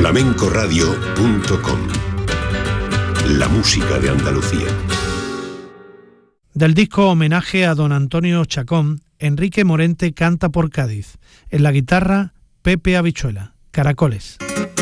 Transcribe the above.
flamencoradio.com. La música de Andalucía. Del disco Homenaje a don Antonio Chacón, Enrique Morente canta por Cádiz. En la guitarra, Pepe Habichuela. Caracoles.